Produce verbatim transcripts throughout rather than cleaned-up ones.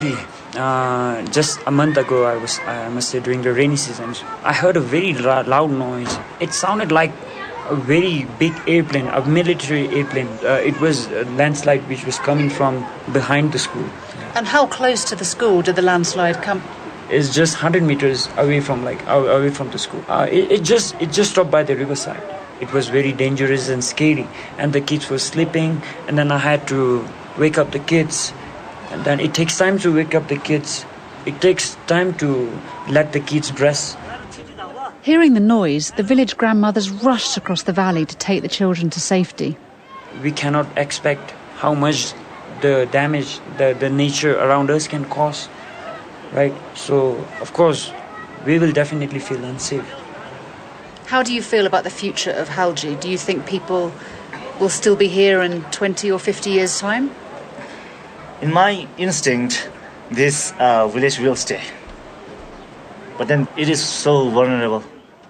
Uh, just a month ago, I was, I must say, during the rainy season, I heard a very ra- loud noise. It sounded like a very big airplane, a military airplane. Uh, it was a landslide which was coming from behind the school. And how close to the school did the landslide come? It's just one hundred meters away from like away from the school. Uh, it, it just it just stopped by the riverside. It was very dangerous and scary, and the kids were sleeping. And then I had to wake up the kids. And then it takes time to wake up the kids. It takes time to let the kids rest. Hearing the noise, the village grandmothers rushed across the valley to take the children to safety. We cannot expect how much the damage the, the nature around us can cause, right? So, of course, we will definitely feel unsafe. How do you feel about the future of Halji? Do you think people will still be here in twenty or fifty years' time? In my instinct, this uh, village will stay. But then it is so vulnerable.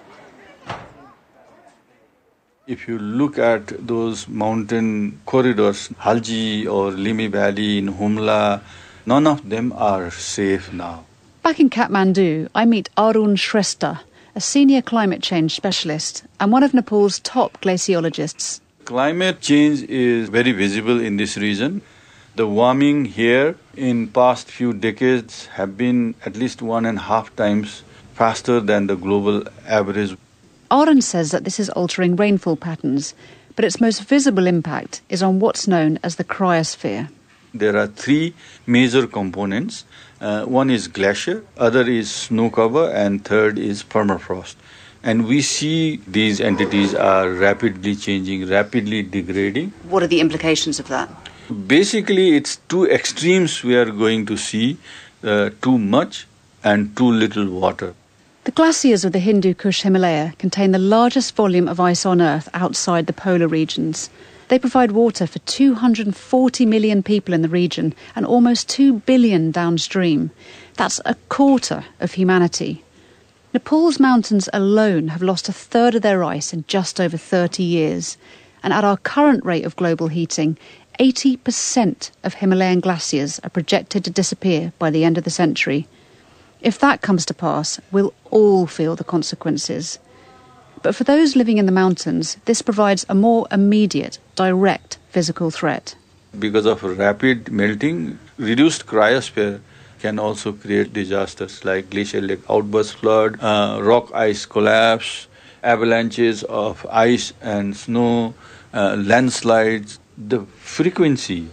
If you look at those mountain corridors, Halji or Limi Valley in Humla, none of them are safe now. Back in Kathmandu, I meet Arun Shrestha, a senior climate change specialist and one of Nepal's top glaciologists. Climate change is very visible in this region. The warming here in past few decades have been at least one and a half times faster than the global average. Arun says that this is altering rainfall patterns, but its most visible impact is on what's known as the cryosphere. There are three major components. Uh, one is glacier, other is snow cover, and third is permafrost. And we see these entities are rapidly changing, rapidly degrading. What are the implications of that? Basically, it's two extremes we are going to see, uh, too much and too little water. The glaciers of the Hindu Kush Himalaya contain the largest volume of ice on Earth outside the polar regions. They provide water for two hundred forty million people in the region and almost two billion downstream. That's a quarter of humanity. Nepal's mountains alone have lost a third of their ice in just over thirty years. And at our current rate of global heating, eighty percent of Himalayan glaciers are projected to disappear by the end of the century. If that comes to pass, we'll all feel the consequences. But for those living in the mountains, this provides a more immediate, direct physical threat. Because of rapid melting, reduced cryosphere can also create disasters like glacial lake outburst flood, uh, rock ice collapse, avalanches of ice and snow, uh, landslides. The frequency,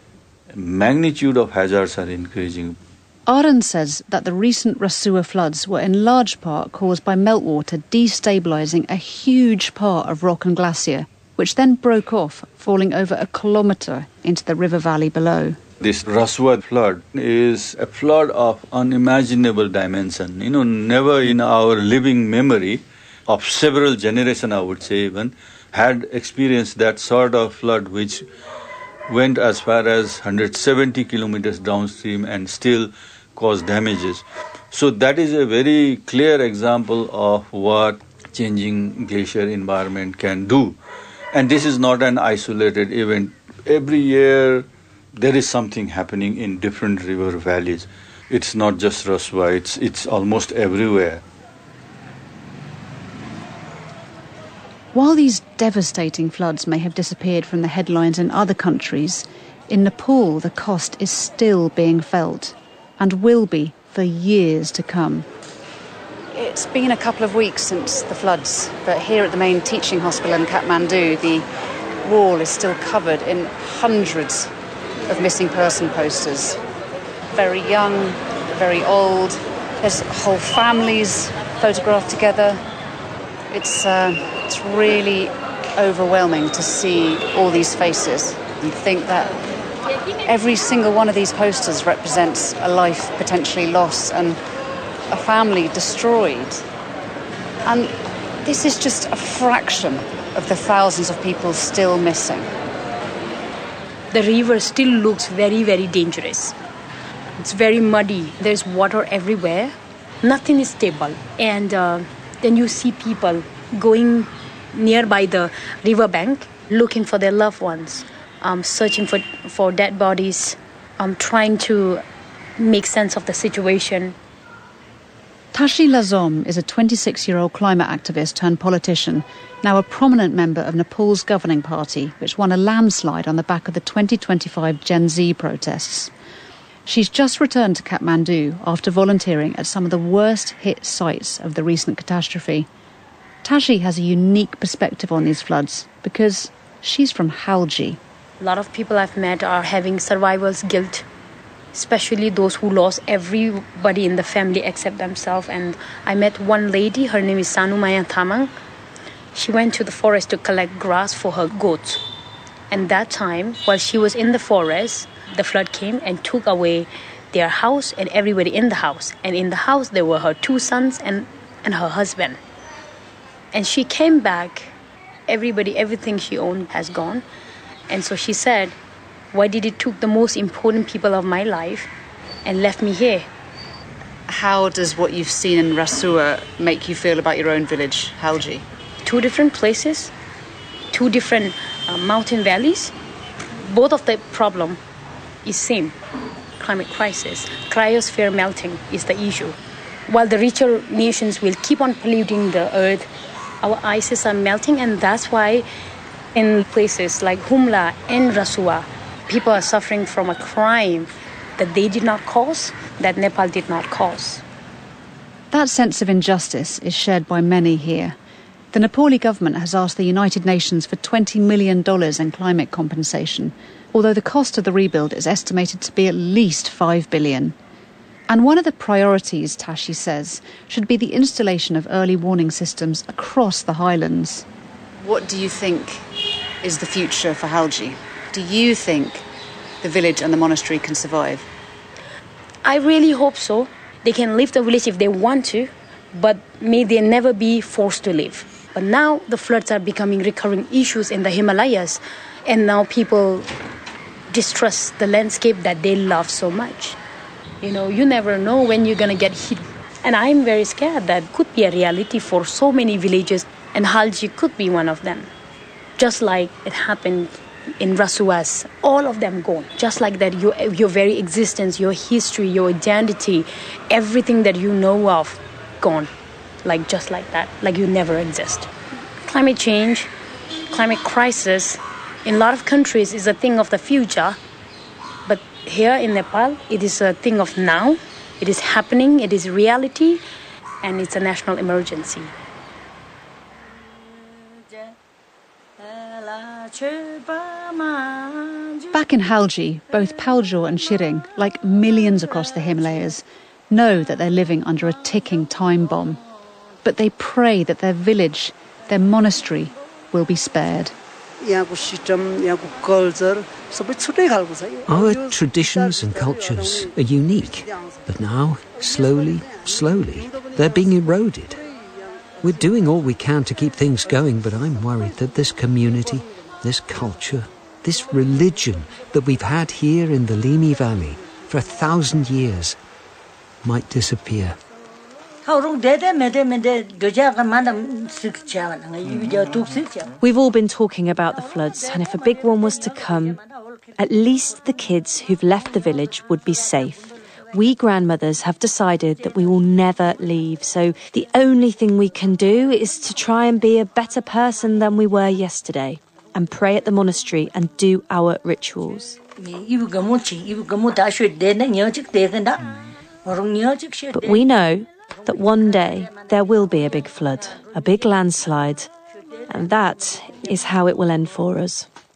magnitude of hazards are increasing. Arun says that the recent Rasua floods were in large part caused by meltwater destabilising a huge part of rock and glacier, which then broke off, falling over a kilometre into the river valley below. This Rasua flood is a flood of unimaginable dimension. You know, never in our living memory of several generations, I would say even, had experienced that sort of flood which went as far as one hundred seventy kilometers downstream and still caused damages. So that is a very clear example of what changing glacier environment can do. And this is not an isolated event. Every year there is something happening in different river valleys. It's not just Rasua, it's, it's almost everywhere. While these devastating floods may have disappeared from the headlines in other countries, in Nepal the cost is still being felt and will be for years to come. It's been a couple of weeks since the floods, but here at the main teaching hospital in Kathmandu, the wall is still covered in hundreds of missing person posters. Very young, very old, there's whole families photographed together. It's, uh, it's really overwhelming to see all these faces and think that every single one of these posters represents a life potentially lost and a family destroyed. And this is just a fraction of the thousands of people still missing. The river still looks very, very dangerous. It's very muddy. There's water everywhere. Nothing is stable. And uh, then you see people going nearby the riverbank looking for their loved ones, um, searching for, for dead bodies, um, trying to make sense of the situation. Tashi Lazom is a twenty-six-year-old climate activist turned politician, now a prominent member of Nepal's governing party, which won a landslide on the back of the twenty twenty-five Gen Z protests. She's just returned to Kathmandu after volunteering at some of the worst-hit sites of the recent catastrophe. Tashi has a unique perspective on these floods because she's from Halgi. A lot of people I've met are having survivor's guilt, especially those who lost everybody in the family except themselves. And I met one lady, her name is Sanumaya Thamang. She went to the forest to collect grass for her goats. And that time, while she was in the forest, the flood came and took away their house and everybody in the house. And in the house, there were her two sons and, and her husband. And she came back, everybody, everything she owned has gone. And so she said, why did it took the most important people of my life and left me here? How does what you've seen in Rasua make you feel about your own village, Halgi? Two different places, two different uh, mountain valleys. Both of the problem is same, climate crisis. Cryosphere melting is the issue. While the richer nations will keep on polluting the earth, our ices are melting, and that's why in places like Humla and Rasua, people are suffering from a crime that they did not cause, that Nepal did not cause. That sense of injustice is shared by many here. The Nepali government has asked the United Nations for twenty million dollars in climate compensation, although the cost of the rebuild is estimated to be at least five billion dollars. And one of the priorities, Tashi says, should be the installation of early warning systems across the highlands. What do you think is the future for Halgi? Do you think the village and the monastery can survive? I really hope so. They can leave the village if they want to, but may they never be forced to leave. But now the floods are becoming recurring issues in the Himalayas, and now people distrust the landscape that they love so much. You know, you never know when you're going to get hit. And I'm very scared that could be a reality for so many villages, and Halgi could be one of them. Just like it happened in Rasuas, all of them gone. Just like that, your, your very existence, your history, your identity, everything that you know of, gone. Like just like that, like you never exist. Climate change, climate crisis, in a lot of countries is a thing of the future. But here in Nepal, it is a thing of now. It is happening, it is reality, and it's a national emergency. Back in Halgi, both Paljor and Shiring, like millions across the Himalayas, know that they're living under a ticking time bomb. But they pray that their village, their monastery, will be spared. Our traditions and cultures are unique, but now, slowly, slowly, they're being eroded. We're doing all we can to keep things going, but I'm worried that this community, this culture, this religion that we've had here in the Lini Valley for a thousand years might disappear. We've all been talking about the floods, and if a big one was to come, at least the kids who've left the village would be safe. We grandmothers have decided that we will never leave, so the only thing we can do is to try and be a better person than we were yesterday, and pray at the monastery and do our rituals. But we know that one day there will be a big flood, a big landslide, and that is how it will end for us.